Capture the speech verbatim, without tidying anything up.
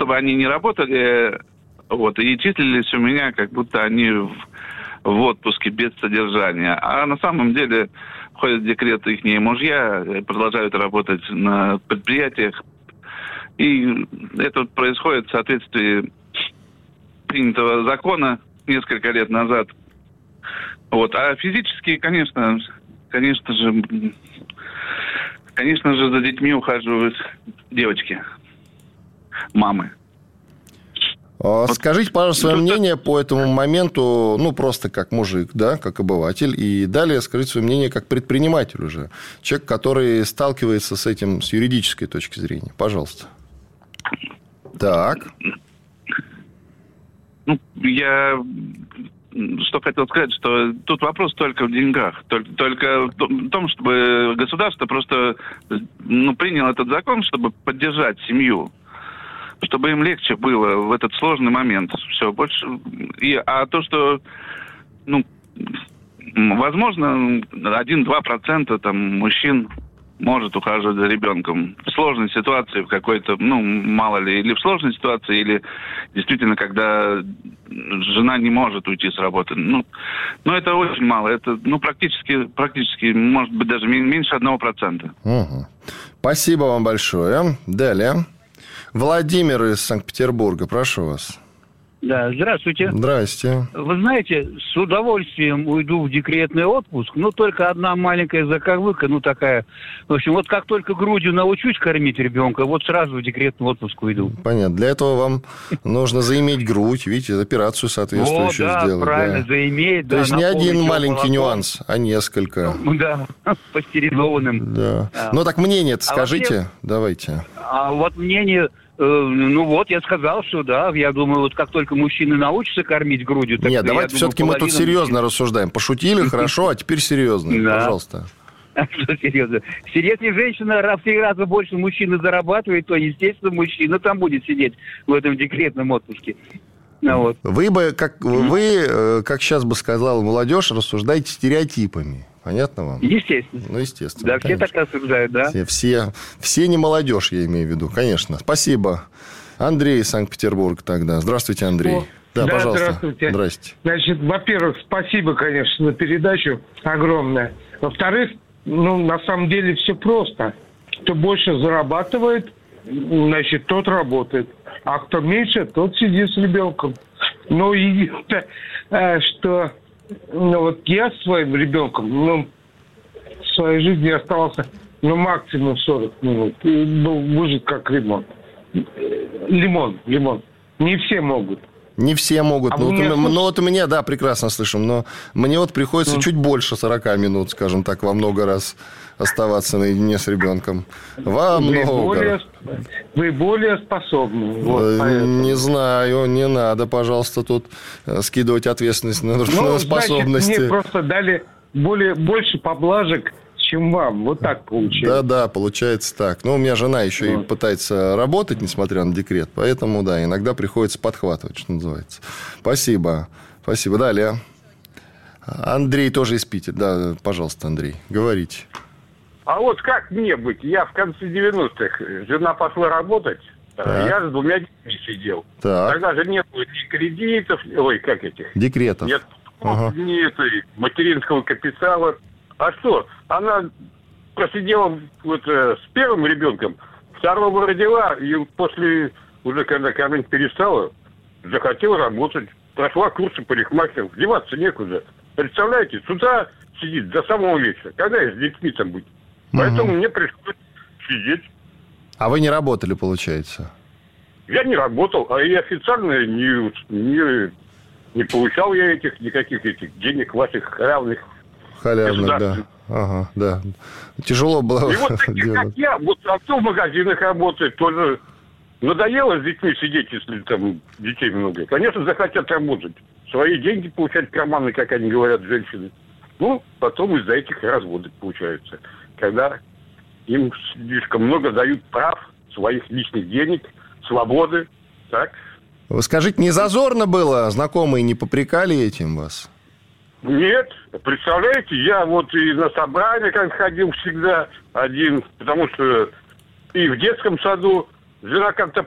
бы они не работали, вот, и числились у меня, как будто они в, в отпуске без содержания. А на самом деле ходят в декрет их мужья, продолжают работать на предприятиях. И это происходит в соответствии принятого закона несколько лет назад. Вот. А физически, конечно, конечно же, конечно же, за детьми ухаживают девочки, мамы. Скажите, пожалуйста, свое мнение по этому моменту, ну, просто как мужик, да, как обыватель, и далее скажите свое мнение как предприниматель уже, человек, который сталкивается с этим с юридической точки зрения. Пожалуйста. Так. Ну, я что хотел сказать, что тут вопрос только в деньгах, только, только в том, чтобы государство просто, ну, приняло этот закон, чтобы поддержать семью. Чтобы им легче было в этот сложный момент. Все, больше... И, а то, что, ну, возможно, один-два процента там мужчин может ухаживать за ребенком. В сложной ситуации, в какой-то, ну, мало ли, или в сложной ситуации, или действительно, когда жена не может уйти с работы. Ну, ну это очень мало. Это, ну, практически, практически, может быть, даже меньше одного процента. Угу. Спасибо вам большое. Далее. Владимир из Санкт-Петербурга, прошу вас. Да, здравствуйте. Здрасте. Вы знаете, с удовольствием уйду в декретный отпуск, но только одна маленькая заковыка, ну такая. В общем, вот как только грудью научусь кормить ребенка, вот сразу в декретный отпуск уйду. Понятно. Для этого вам нужно заиметь грудь, видите, операцию соответствующую вот, да, сделать. правильно, да. заиметь. То да, есть не один маленький молоком. нюанс, а несколько. Да, пастеризованным. Да. А. Ну так мнение-то а скажите, вообще, давайте. А вот мнение... Ну вот, я сказал, что да, я думаю, вот как только мужчины научатся кормить грудью... Так Нет, давайте все-таки мы тут серьезно мужчин... рассуждаем. Пошутили, хорошо, а теперь серьезно, пожалуйста. Что серьезно? Если женщина в три раза больше мужчины зарабатывает, то, естественно, мужчина там будет сидеть в этом декретном отпуске. Ну, вот. Вы бы, как вы, как сейчас бы сказала молодежь, рассуждаете стереотипами. Понятно вам? Естественно. Ну, естественно. Да, конечно. Все так рассуждают, да. Все, все, все не молодежь, я имею в виду, конечно. Спасибо. Андрей из Санкт-Петербурга тогда. Здравствуйте, Андрей. О, да, да, пожалуйста. Здравствуйте. Здрасте. Значит, во-первых, спасибо, конечно, за передачу огромное. Во-вторых, ну, на самом деле все просто. Кто больше зарабатывает, значит, тот работает. А кто меньше, тот сидит с ребенком. Ну, и что... Ну, вот я с своим ребенком, ну, в своей жизни оставался, ну, максимум сорок минут. И был выжит как лимон. Лимон, лимон. Не все могут. Не все могут. А ну, вот, меня... ну, вот у меня, да, прекрасно слышим. Но мне вот приходится mm. чуть больше сорок минут, скажем так, во много раз оставаться наедине с ребенком. Во вы много. Более, вы более способны. Вот, не знаю, не надо, пожалуйста, тут скидывать ответственность на, ну, на способности. Значит, мне просто дали более, больше поблажек, чем вам. Вот так получается. Да, да, получается так. Но у меня жена еще вот. и пытается работать, несмотря на декрет. Поэтому, да, иногда приходится подхватывать, что называется. Спасибо. Спасибо. Далее. Андрей тоже из Питера. Да, пожалуйста, Андрей, говорите. А вот как мне быть? Я в конце девяностых, жена пошла работать, так. я с двумя детьми сидел. Так. Тогда же нет ни кредитов, ой, как этих? Декретов. Нет ага. ни этой, материнского капитала. А что? Она просидела вот, э, с первым ребенком, второго родила, и после, уже когда кормить перестала, захотела работать. Прошла курсы парикмахеров, деваться некуда. Представляете, с утра сидит до самого вечера. Когда я с детьми там быть? Поэтому угу. мне пришлось сидеть. А вы не работали, получается? Я не работал, а и официально не, не, не получал я этих никаких этих денег ваших халявных. Халявных, да. Ага, да. Тяжело было. И вот такие, как я, вот а кто в магазинах работает, тоже надоело с детьми сидеть, если там детей много. Конечно, захотят работать. Свои деньги получать в карманы, как они говорят, женщины. Ну, потом из-за этих разводов получаются. Когда им слишком много дают прав, своих личных денег, свободы. Так? Вы скажите, не зазорно было? Знакомые не попрекали этим вас? Нет. Представляете, я вот и на собрание как ходил всегда один, потому что и в детском саду жена как-то